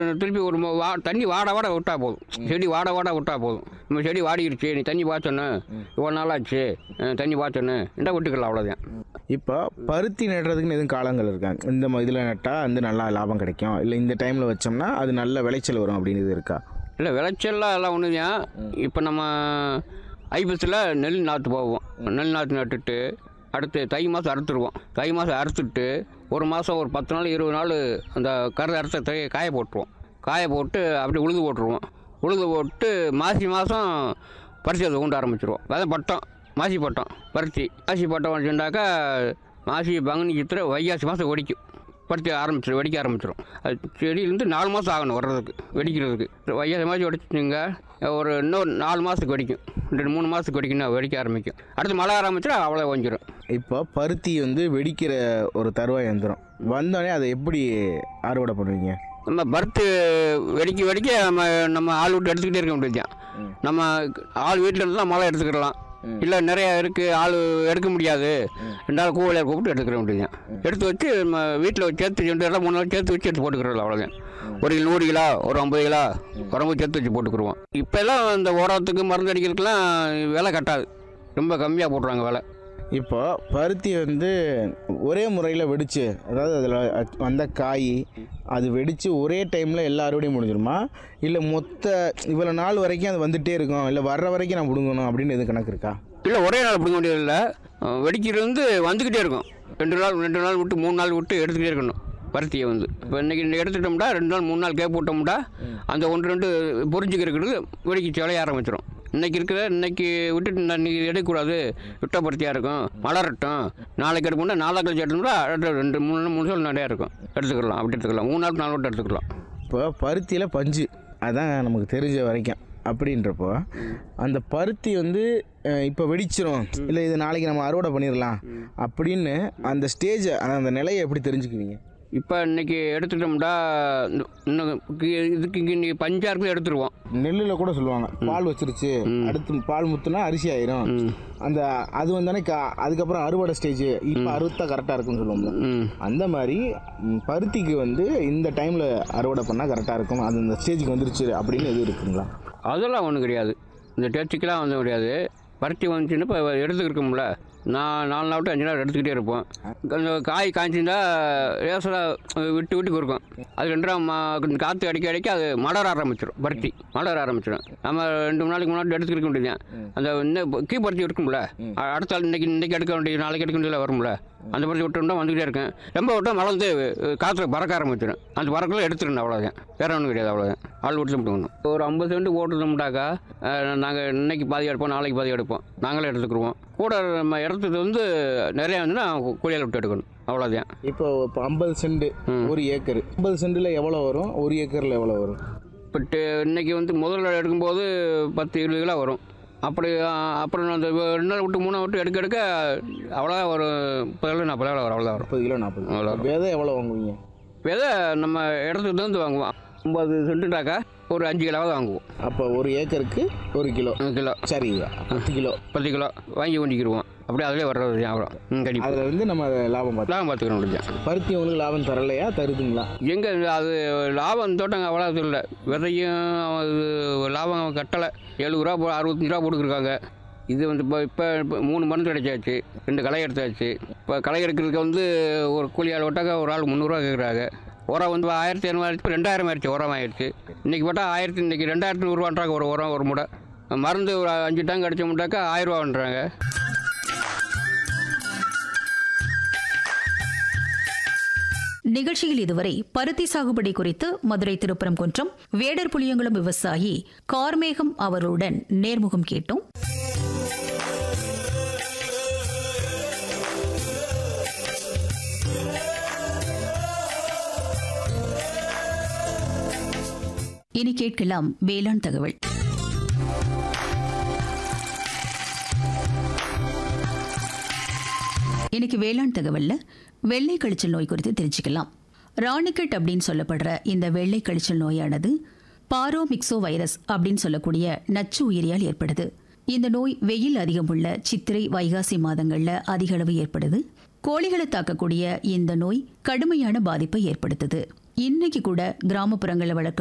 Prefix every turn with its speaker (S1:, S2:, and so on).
S1: திருப்பி ஒரு தண்ணி வாட விட்டா போதும். செடி வாட விட்டா போதும். நம்ம செடி வாடிடுச்சு, நீ தண்ணி பாய்ச்சணும், இவ்வளோ நாளாச்சு தண்ணி பாய்ச்சணும் என்ன விட்டுக்கலாம், அவ்வளோதான்.
S2: இப்போ பருத்தி நடுறதுக்குன்னு எதுவும் காலங்கள் இருக்காங்க? இந்த இதில் நட்டால் வந்து நல்லா லாபம் கிடைக்கும், இல்லை இந்த டைமில் வச்சோம்னா அது நல்ல விளைச்சல் வரும் அப்படின்னு இது இருக்கா?
S1: இல்லை, விளைச்சல்லாம் எல்லாம் ஒன்று தான். இப்போ நம்ம ஐப்பசில் நெல் நாற்று போவோம். நெல் நாற்று நட்டுட்டு அடுத்து தை மாதம் அறுத்துருவோம். தை மாதம் அறுத்துட்டு ஒரு மாதம் ஒரு 10 நாள் 20 நாள் அந்த கரு அறுத்த காய போட்டுருவோம். காய போட்டு அப்படி உழுது போட்டுருவோம். உழுது போட்டு மாசி மாதம் பறிச்சு அதை ஊண்ட ஆரம்பிச்சிருவோம். அதான் பட்டம், மாசி பட்டம் பருத்தி. மாசி பட்டம் வச்சுட்டாக்கா மாசி பங்குனி சித்திரை வைகாசி மாதம் வெடிக்கும். பறிச்சு வெடிக்க ஆரம்பிச்சிடும். அது செடியிலேருந்து 4 மாதம் ஆகணும் வர்றதுக்கு, வெடிக்கிறதுக்கு. வைகாசி மாதம் வெடிச்சுங்க ஒரு இன்னொரு 4 மாதத்துக்கு வெடிக்கும். 2-3 மாதத்துக்கு வெடிக்குன்னா வெடிக்க ஆரம்பிக்கும். அடுத்து மழை ஆரம்பிச்சா அவ்வளோ கொஞ்சிடும்.
S2: இப்போ பருத்தி வந்து வெடிக்கிற ஒரு தருவாய் வந்துடும். வந்தோடனே அதை எப்படி அறுவடை பண்ணுவீங்க?
S1: நம்ம பருத்து வெடிக்க நம்ம ஆள் விட்டு எடுத்துக்கிட்டே இருக்க முடியாது. நம்ம ஆள் வீட்டில் இருந்தால் மழை எடுத்துக்கிடலாம். இல்லை நிறையா இருக்குது, ஆள் எடுக்க முடியாது, 2 நாள் கூவலையை கூப்பிட்டு எடுத்துக்கிற முடியுங்க. எடுத்து வச்சு நம்ம வீட்டில் சேர்த்து 2 நாள் 3 நாள் சேர்த்து வச்சு எடுத்து போட்டுக்கிறோம், அவ்வளோதான். ஒரு 100 கிலோ ஒரு 50 கிலோ உரம்பு சேர்த்து வச்சு போட்டுக்குருவோம். இப்போல்லாம் இந்த உரத்துக்கு மருந்து அடிக்கிறதுக்கெலாம் விலை கட்டாது, ரொம்ப கம்மியாக போட்டுறாங்க விலை.
S2: இப்போ பருத்தி வந்து ஒரே முறையில் வெடித்து, அதாவது அதில் வந்த காய் அது வெடித்து ஒரே டைமில் எல்லா அறுவடையும் முடிஞ்சிடுமா, இல்லை மொத்த இவ்வளோ நாள் வரைக்கும் அது வந்துகிட்டே இருக்கும், இல்லை வர்ற வரைக்கும் நான் பிடுங்கணும் அப்படின்னு எதுவும் கணக்கு இருக்கா?
S1: இல்லை, ஒரே நாள் பிடுங்க வேண்டியதில்லை. வெடிக்கிறது வந்து வந்துக்கிட்டே இருக்கும். 2 நாள் விட்டு 3 நாள் விட்டு எடுத்துக்கிட்டே இருக்கணும் பருத்தியை வந்து. இப்போ இன்றைக்கி எடுத்துட்டோம்னா 2 நாள் 3 நாள் கேப் போட்டோம்னா அந்த 1-2 பொறிஞ்சிக்கிறது வெடிக்க சிலைய ஆரம்பிச்சிடும். இன்னைக்கு விட்டுட்டு இன்றைக்கி எடுக்கக்கூடாது, விட்ட பருத்தியாக இருக்கும், மலரட்டும், நாளைக்கு எடுக்கணும்னா 4 நாள் கழிச்சு எடுத்தோம்னா 2-3 நாள் நிறையா இருக்கும், எடுத்துக்கலாம். அப்படி எடுத்துக்கலாம். 3 நாள் 4 நாள் எடுத்துக்கலாம்.
S2: இப்போ பருத்தியில் பஞ்சு அதான் நமக்கு தெரிஞ்ச வரைக்கும். அப்படின்றப்போ அந்த பருத்தி வந்து இப்போ வெடிச்சிரும், இல்லை இது நாளைக்கு நம்ம அறுவடை பண்ணிடலாம் அப்படின்னு அந்த ஸ்டேஜை, அந்த நிலையை எப்படி தெரிஞ்சுக்குவீங்க?
S1: இப்போ இன்றைக்கி எடுத்துட்டோம்னா இன்னும் இதுக்கு இன்றைக்கி பஞ்சாருக்கு எடுத்துருவோம்.
S2: நெல்லில் கூட சொல்லுவாங்க பால் வச்சிருச்சு, அடுத்து பால் முத்துனா அரிசி ஆயிரும். அந்த அது வந்தானே அதுக்கப்புறம் அறுவடை ஸ்டேஜ், இப்போ அறுவத்தா கரெக்டாக இருக்குன்னு சொல்லுவோம்ல, அந்த மாதிரி பருத்திக்கு வந்து இந்த டைமில் அறுவடை பண்ணால் கரெக்டாக இருக்கும், அது இந்த ஸ்டேஜுக்கு வந்துருச்சு அப்படின்னு எதுவும் இருக்குங்களா? அதெல்லாம்
S1: ஒன்றும் கிடையாது, இந்த டேஸ்ட்டுக்கெலாம் வந்து கிடையாது. பருத்தி வந்துச்சுன்னா இப்போ எடுத்துக்கிருக்கோம்ல, நான் 4 நாள் விட்டு 5 நாள் எடுத்துக்கிட்டே இருப்போம். அந்த காய் காய்ச்சிருந்தா லேசாக விட்டு இருக்கும். அது 2 நாள் காற்று அடிக்க அது மலர ஆரம்பிச்சிடும். பருத்தி மலர ஆரம்பிச்சிடும். நம்ம 2-3 நாளைக்கு முன்னாடி எடுத்துக்கிற வேண்டியது. அந்த கீ பருத்தி இருக்கும்ல, அடுத்த நாள் இன்னைக்கு எடுக்க வேண்டியது, நாளைக்கு எடுக்க வேண்டியதில் வரும்ல, அந்த பருத்தி விட்டோம்னா வந்துக்கிட்டே இருக்கேன். ரொம்ப விட்டால் மலர்ந்து காற்று பறக்க ஆரம்பிச்சிடும். அந்த பறக்கெல்லாம் எடுத்துருந்தேன், அவ்வளோதான். வேறு ஒன்றும் கிடையாது, அவ்வளோதான். ஆள் விட்டு விட்டுக்கணும். ஒரு 50 சென்ட் போட்டுட்டோம்னாக்கா நாங்கள் இன்னைக்கு பாதி எடுப்போம், நாளைக்கு பாதி எடுப்போம், நாங்களே எடுத்துக்கிடுவோம். கூட நம்ம இடத்துக்கு வந்து நிறையா வந்துன்னா கூலியால் விட்டு எடுக்கணும், அவ்வளோதான்.
S2: இப்போ 50 சென்ட் 1 ஏக்கர், 50 சென்டில் எவ்வளோ வரும், 1 ஏக்கரில் எவ்வளோ வரும்?
S1: பட்டு இன்னைக்கு வந்து முதல்ல எடுக்கும்போது 10-20 கிலோ வரும். அப்புறம் அந்த 2 நாள் விட்டு 3 நாள் விட்டு எடுக்க அவ்வளோதான், ஒரு 30 கிலோ 40 கிலோ வரும், அவ்வளோதான் வரும்.
S2: 30 கிலோ 40 அவ்வளோ. விதை எவ்வளோ வாங்குவீங்க?
S1: விதை நம்ம இடத்துக்கு வந்து வாங்குவோம். 50 சென்ட்டுனாக்கா ஒரு 5 கிலோவாக வாங்குவோம்.
S2: அப்போ 1 ஏக்கருக்கு 1 கிலோ சரி, 10 கிலோ
S1: வாங்கி கொண்டிக்கிடுவோம். அப்படியே அதிலே வர்றது வியாபாரம். கண்டிப்பாக அதில்
S2: வந்து நம்ம லாபம்
S1: பார்த்துக்கணும் முடியும்.
S2: பருத்தி உங்களுக்கு லாபம் தரலையா, தருதுங்களா?
S1: எங்கே அது லாபம் தோட்டங்க அவ்வளோ இல்லை. விதையும் அது லாபம் கட்டலை. 70 ரூபா 65 ரூபா போட்டுக்கிருக்காங்க. இது வந்து இப்போ 3 மருந்து கிடைச்சாச்சு, 2 களை எடுத்தாச்சு. இப்போ களை எடுக்கிறதுக்கு வந்து ஒரு கூலி ஆள் விட்டாக்க ஒரு ஆள் 300 ரூபா கேட்குறாங்க. உரம் வந்து 1500 ஆயிடுச்சு, இப்போ 2000 ஆயிடுச்சு. உரம் ஆயிடுச்சு. இன்றைக்கி போட்டால் இன்றைக்கி 2100 ரூபான்றாங்க ஒரு உரம், ஒரு முடை. மருந்து ஒரு 5 டேங்க் அடித்த முட்டாக்கா 1000 ரூபான்றாங்க.
S3: நிகழ்ச்சியில் இதுவரை பருத்தி சாகுபடி குறித்து மதுரை திருப்பரங்குன்றம் வேடர் புளியங்குளம் விவசாயி கார்மேகம் அவருடன் நேர்முகம் கேட்டோம். இனி கேட்கலாம் வேளாண் தகவல். இன்னைக்கு வேளாண் தகவல்ல வெள்ளை கழிச்சல் நோய் குறித்து தெரிஞ்சுக்கலாம். ராணிக்கெட் அப்படின்னு சொல்லப்படுற இந்த வெள்ளை கழிச்சல் நோயானது பாரோமிக்சோ வைரஸ் அப்படின்னு சொல்லக்கூடிய நச்சு உயிரியால் ஏற்படுது. இந்த நோய் வெயில் அதிகம் உள்ள சித்திரை வைகாசி மாதங்கள்ல அதிக அளவு ஏற்படுது. கோழிகளை தாக்கக்கூடிய இந்த நோய் கடுமையான பாதிப்பை ஏற்படுத்துது. இன்னைக்கு கூட கிராமப்புறங்களில் வளர்க்க